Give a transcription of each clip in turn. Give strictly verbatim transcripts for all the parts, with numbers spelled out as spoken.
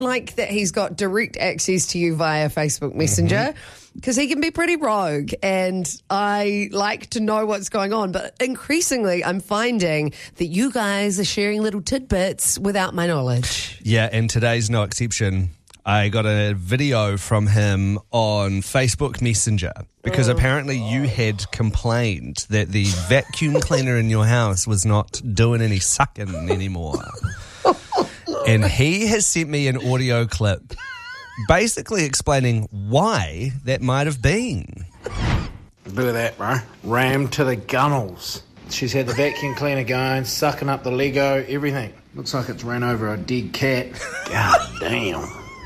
like that he's got direct access to you via Facebook Messenger because he can be pretty rogue, and I like to know what's going on. But increasingly, I'm finding that you guys are sharing little tidbits without my knowledge. Yeah, and today's no exception. I got a video from him on Facebook Messenger because Oh. apparently you had complained that the vacuum cleaner in your house was not doing any sucking anymore. And he has sent me an audio clip basically explaining why that might have been. Look at that, bro. Rammed to the gunnels. She's had the vacuum cleaner going, sucking up the Lego, everything. Looks like it's ran over a dead cat. God damn.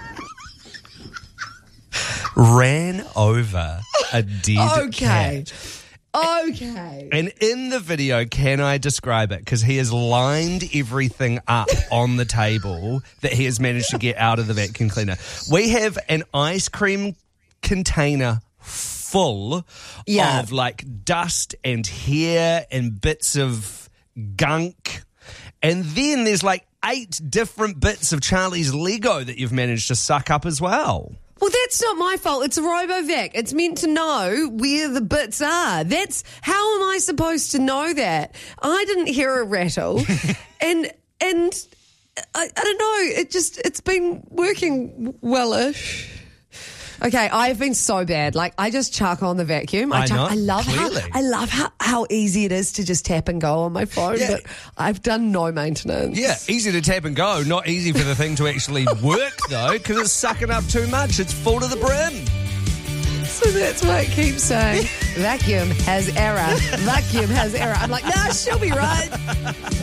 Ran over a dead Okay. cat. Okay. And in the video, can I describe it? Because he has lined everything up on the table that he has managed to get out of the vacuum cleaner. We have an ice cream container full Yeah. of like dust and hair and bits of gunk. And then there's like eight different bits of Charlie's Lego that you've managed to suck up as well. Well, that's not my fault. It's a RoboVac. It's meant to know where the bits are. That's how am I supposed to know that? I didn't hear a rattle, and and I, I don't know. It just it's been working wellish. Okay, I've been so bad. Like I just chuck on the vacuum. I chuck, know, I love clearly. how I love how, how easy it is to just tap and go on my phone. Yeah. But I've done no maintenance. Yeah, easy to tap and go. Not easy for the thing to actually work, though, because it's sucking up too much. It's full to the brim. So that's why it keeps saying vacuum has error. Vacuum has error. I'm like, nah, she'll be right.